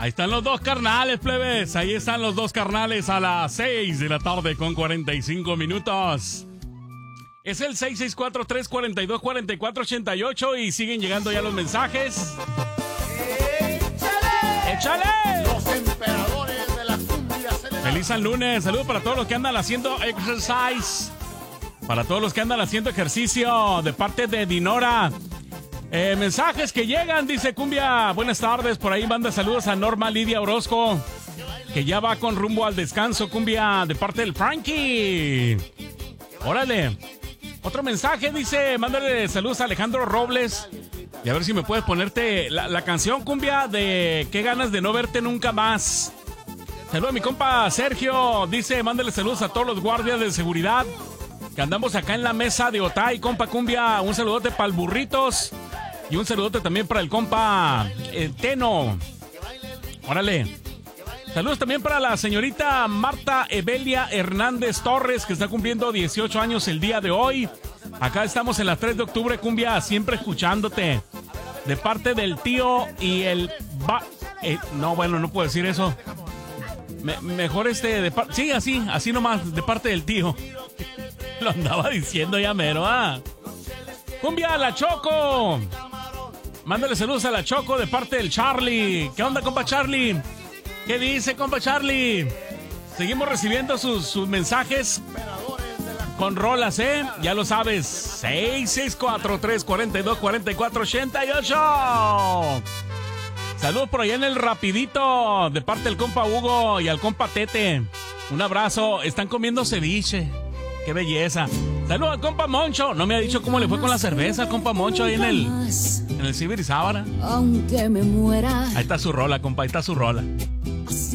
Ahí están los dos carnales, plebes. Ahí están los dos carnales a las 6 de la tarde con 45 minutos. Es el 664-342-4488 y siguen llegando ya los mensajes. ¡Échale! ¡Échale! Los emperadores de la cumbia. Feliz San Lunes. Saludos para todos los que andan haciendo exercise. Para todos los que andan haciendo ejercicio de parte de Dinora. Mensajes que llegan, dice Cumbia. Buenas tardes, por ahí manda saludos a Norma Lidia Orozco, que ya va con rumbo al descanso, Cumbia, de parte del Frankie. Órale. Otro mensaje, dice, mándale saludos a Alejandro Robles. Y a ver si me puedes ponerte la canción, Cumbia, de Qué ganas de no verte nunca más. Saludos a mi compa Sergio. Dice, mándale saludos a todos los guardias de seguridad que andamos acá en la mesa de Otay, compa Cumbia. Un saludote para el Burritos. Y un saludote también para el compa Teno. Órale. Saludos también para la señorita Marta Evelia Hernández Torres, que está cumpliendo 18 años el día de hoy. Acá estamos en la 3 de octubre, Cumbia, siempre escuchándote. De parte del tío y el... no, bueno, no puedo decir eso. Mejor sí, así nomás, de parte del tío. Lo andaba diciendo ya mero, Cumbia, la Choco. Mándale saludos a la Choco de parte del Charlie. ¿Qué onda, compa Charlie? ¿Qué dice, compa Charlie? Seguimos recibiendo sus mensajes con rolas, ya lo sabes. 664-342-4488. Saludos por allá en el Rapidito, de parte del compa Hugo y al compa Tete. Un abrazo. Están comiendo ceviche. ¡Qué belleza! Saludos al compa Moncho. No me ha dicho cómo le fue con la cerveza al compa Moncho ahí en el Cibirizábara. Aunque me muera. Ahí está su rola, compa. Ahí está su rola.